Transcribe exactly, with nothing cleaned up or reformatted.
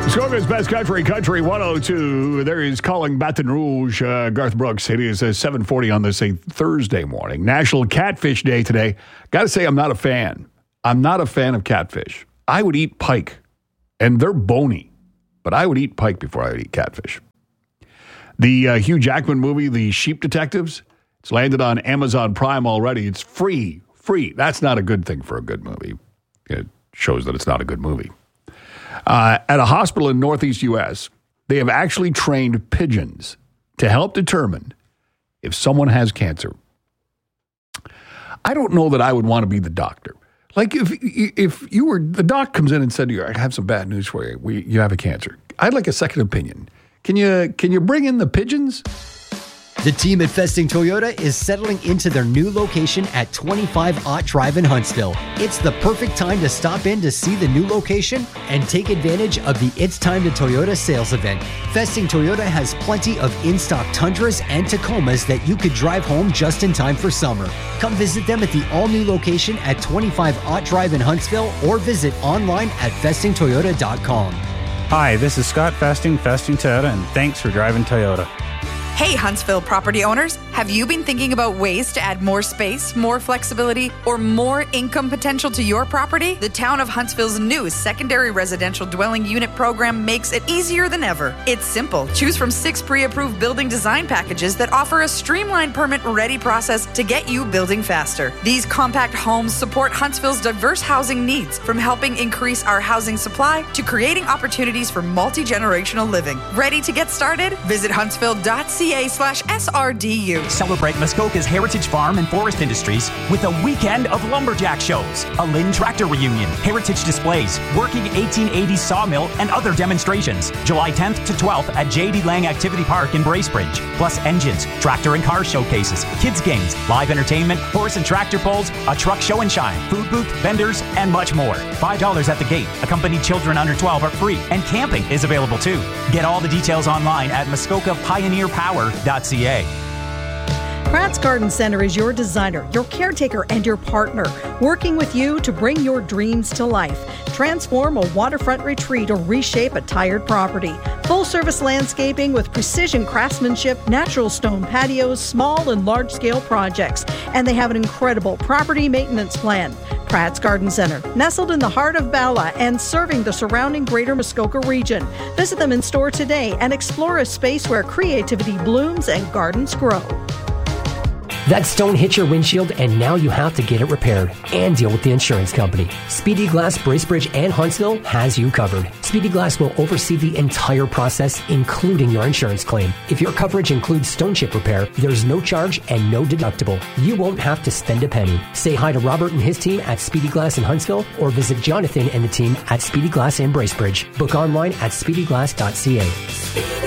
Muskoka's Best Country, Country one oh two. There is calling Baton Rouge, uh, Garth Brooks. It is uh, seven forty on this a Thursday morning. National Catfish Day today. Got to say, I'm not a fan. I'm not a fan of catfish. I would eat pike, and they're bony, but I would eat pike before I would eat catfish. The uh, Hugh Jackman movie, The Sheep Detectives, it's landed on Amazon Prime already. It's free, free. That's not a good thing for a good movie. It shows that it's not a good movie. Uh, at a hospital in Northeast U S, they have actually trained pigeons to help determine if someone has cancer. I don't know that I would want to be the doctor. Like if if you were, the doc comes in and said to you, I have some bad news for you. We, you have a cancer. I'd like a second opinion. Can you can you bring in the pigeons? The team at Festing Toyota is settling into their new location at twenty-five Ott Drive in Huntsville. It's the perfect time to stop in to see the new location and take advantage of the It's Time to Toyota sales event. Festing Toyota has plenty of in-stock Tundras and Tacomas that you could drive home just in time for summer. Come visit them at the all-new location at twenty-five Ott Drive in Huntsville or visit online at festing toyota dot com. Hi, this is Scott Festing, Festing Toyota, and thanks for driving Toyota. Hey, Huntsville property owners, have you been thinking about ways to add more space, more flexibility, or more income potential to your property? The town of Huntsville's new secondary residential dwelling unit program makes it easier than ever. It's simple. Choose from six pre-approved building design packages that offer a streamlined permit-ready process to get you building faster. These compact homes support Huntsville's diverse housing needs, from helping increase our housing supply to creating opportunities for multi-generational living. Ready to get started? Visit huntsville dot c a slash S R D U. Celebrate Muskoka's heritage farm and forest industries with a weekend of lumberjack shows, a Lynn tractor reunion, heritage displays, working eighteen eighties sawmill, and other demonstrations. July tenth to twelfth at J D Lang Activity Park in Bracebridge. Plus engines, tractor and car showcases, kids games, live entertainment, horse and tractor pulls, a truck show and shine, food booth, vendors, and much more. five dollars at the gate. Accompanied children under twelve are free, and camping is available too. Get all the details online at muskoka pioneer power dot c a. Pratt's Garden Center is your designer, your caretaker, and your partner, working with you to bring your dreams to life. Transform a waterfront retreat or reshape a tired property. Full-service landscaping with precision craftsmanship, natural stone patios, small and large-scale projects. And they have an incredible property maintenance plan. Pratt's Garden Center, nestled in the heart of Bala and serving the surrounding greater Muskoka region. Visit them in store today and explore a space where creativity blooms and gardens grow. That stone hit your windshield and now you have to get it repaired and deal with the insurance company. Speedy Glass Bracebridge and Huntsville has you covered. Speedy Glass will oversee the entire process, including your insurance claim. If your coverage includes stone chip repair, there's no charge and no deductible. You won't have to spend a penny. Say hi to Robert and his team at Speedy Glass in Huntsville or visit Jonathan and the team at Speedy Glass in Bracebridge. Book online at speedy glass dot c a.